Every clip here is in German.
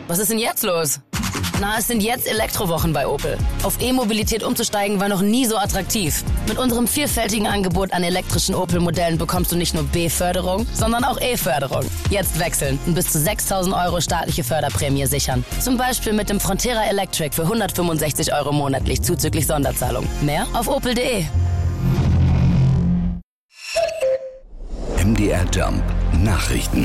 Was ist denn jetzt los? Na, es sind jetzt Elektrowochen bei Opel. Auf E-Mobilität umzusteigen war noch nie so attraktiv. Mit unserem vielfältigen Angebot an elektrischen Opel-Modellen bekommst du nicht nur B-Förderung, sondern auch E-Förderung. Jetzt wechseln und bis zu 6.000 € staatliche Förderprämie sichern. Zum Beispiel mit dem Frontera Electric für 165 € monatlich zuzüglich Sonderzahlung. Mehr auf opel.de. MDR Jump Nachrichten.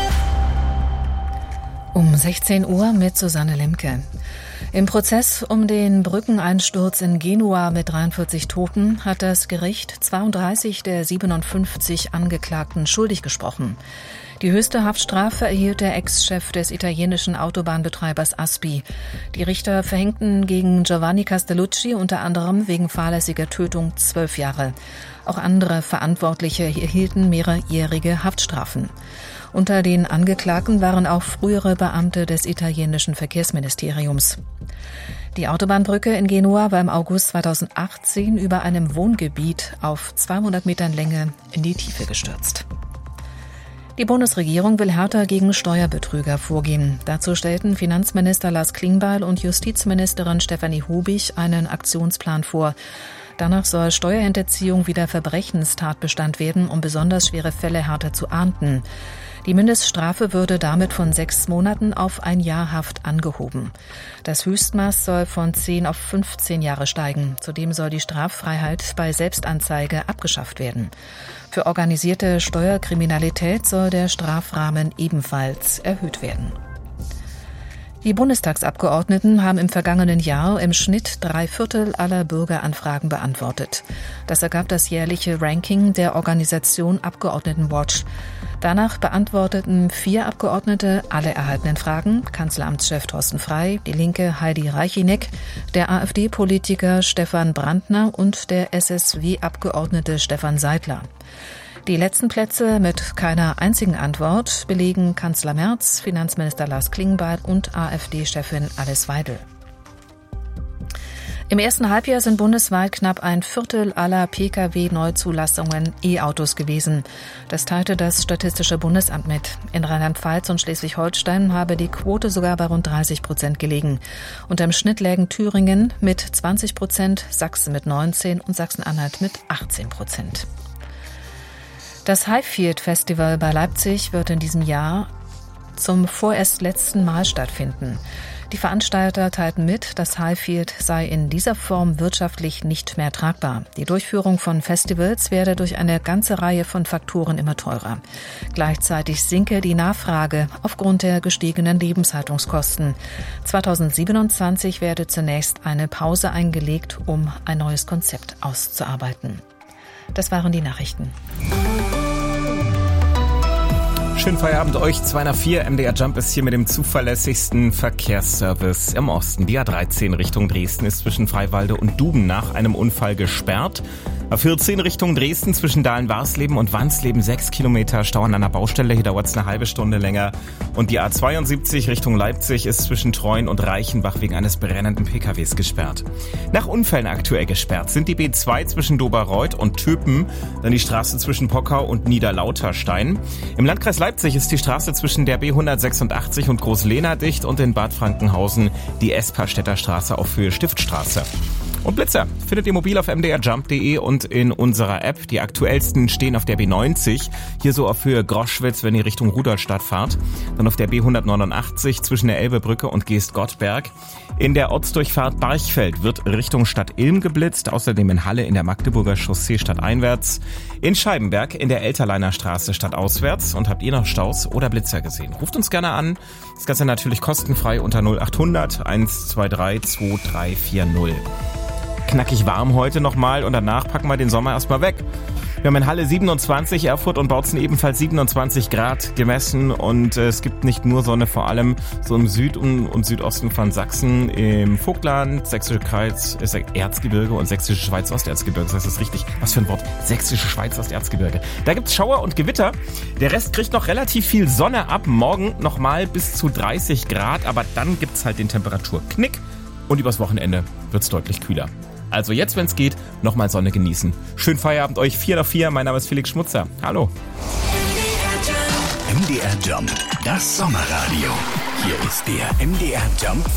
Um 16 Uhr mit Susanne Lemke. Im Prozess um den Brückeneinsturz in Genua mit 43 Toten hat das Gericht 32 der 57 Angeklagten schuldig gesprochen. Die höchste Haftstrafe erhielt der Ex-Chef des italienischen Autobahnbetreibers Aspi. Die Richter verhängten gegen Giovanni Castellucci unter anderem wegen fahrlässiger Tötung 12 Jahre. Auch andere Verantwortliche erhielten mehrjährige Haftstrafen. Unter den Angeklagten waren auch frühere Beamte des italienischen Verkehrsministeriums. Die Autobahnbrücke in Genua war im August 2018 über einem Wohngebiet auf 200 Metern Länge in die Tiefe gestürzt. Die Bundesregierung will härter gegen Steuerbetrüger vorgehen. Dazu stellten Finanzminister Lars Klingbeil und Justizministerin Stefanie Hubig einen Aktionsplan vor. Danach soll Steuerhinterziehung wieder Verbrechenstatbestand werden, um besonders schwere Fälle härter zu ahnden. Die Mindeststrafe würde damit von 6 Monaten auf 1 Jahr Haft angehoben. Das Höchstmaß soll von 10 auf 15 Jahre steigen. Zudem soll die Straffreiheit bei Selbstanzeige abgeschafft werden. Für organisierte Steuerkriminalität soll der Strafrahmen ebenfalls erhöht werden. Die Bundestagsabgeordneten haben im vergangenen Jahr im Schnitt 3/4 aller Bürgeranfragen beantwortet. Das ergab das jährliche Ranking der Organisation Abgeordnetenwatch. Danach beantworteten 4 Abgeordnete alle erhaltenen Fragen: Kanzleramtschef Thorsten Frey, die Linke Heidi Reichineck, der AfD-Politiker Stefan Brandner und der SSW-Abgeordnete Stefan Seidler. Die letzten Plätze mit keiner einzigen Antwort belegen Kanzler Merz, Finanzminister Lars Klingbeil und AfD-Chefin Alice Weidel. Im ersten Halbjahr sind bundesweit knapp 1/4 aller Pkw-Neuzulassungen E-Autos gewesen. Das teilte das Statistische Bundesamt mit. In Rheinland-Pfalz und Schleswig-Holstein habe die Quote sogar bei rund 30% gelegen. Unterm Schnitt lägen Thüringen mit 20%, Sachsen mit 19% und Sachsen-Anhalt mit 18%. Das Highfield Festival bei Leipzig wird in diesem Jahr zum vorerst letzten Mal stattfinden. Die Veranstalter teilten mit, das Highfield sei in dieser Form wirtschaftlich nicht mehr tragbar. Die Durchführung von Festivals werde durch eine ganze Reihe von Faktoren immer teurer. Gleichzeitig sinke die Nachfrage aufgrund der gestiegenen Lebenshaltungskosten. 2027 werde zunächst eine Pause eingelegt, um ein neues Konzept auszuarbeiten. Das waren die Nachrichten. Schönen Feierabend euch. 2 nach 4. MDR Jump ist hier mit dem zuverlässigsten Verkehrsservice im Osten. Die A13 Richtung Dresden ist zwischen Freiwalde und Duben nach einem Unfall gesperrt. A14 Richtung Dresden zwischen Dahlen-Warsleben und Wansleben 6 Kilometer Stau an einer Baustelle. Hier dauert es eine halbe Stunde länger. Und die A72 Richtung Leipzig ist zwischen Treuen und Reichenbach wegen eines brennenden PKWs gesperrt. Nach Unfällen aktuell gesperrt sind die B2 zwischen Doberreuth und Töpen, dann die Straße zwischen Pockau und Niederlauterstein. Im Landkreis Leipzig ist die Straße zwischen der B186 und Großlehna dicht und in Bad Frankenhausen die Esparstädter Straße auf Höhe Stiftstraße. Und Blitzer findet ihr mobil auf mdrjump.de und in unserer App. Die aktuellsten stehen auf der B90, hier so auf Höhe Groschwitz, wenn ihr Richtung Rudolstadt fahrt. Dann auf der B189 zwischen der Elbebrücke und Geest-Gottberg. In der Ortsdurchfahrt Barchfeld wird Richtung Stadt Ilm geblitzt. Außerdem in Halle in der Magdeburger Chaussee stadteinwärts. In Scheibenberg in der Elterleiner Straße stadtauswärts. Und habt ihr noch Staus oder Blitzer gesehen? Ruft uns gerne an. Das Ganze natürlich kostenfrei unter 0800 123 2340. Knackig warm heute nochmal und danach packen wir den Sommer erstmal weg. Wir haben in Halle 27, Erfurt und Bautzen ebenfalls 27 Grad gemessen und es gibt nicht nur Sonne, vor allem so im Süden und Südosten von Sachsen, im Vogtland, Sächsische Kreis, Erzgebirge und Sächsische Schweiz Osterzgebirge. Das heißt, das ist richtig. Was für ein Wort? Sächsische Schweiz Osterzgebirge. Da gibt's Schauer und Gewitter. Der Rest kriegt noch relativ viel Sonne ab. Morgen nochmal bis zu 30 Grad, aber dann gibt's halt den Temperaturknick und übers Wochenende wird's deutlich kühler. Also jetzt, wenn es geht, nochmal Sonne genießen. Schönen Feierabend euch. 4 nach 4. Mein Name ist Felix Schmutzer. Hallo. MDR Jump, das Sommerradio. Hier ist der MDR Jump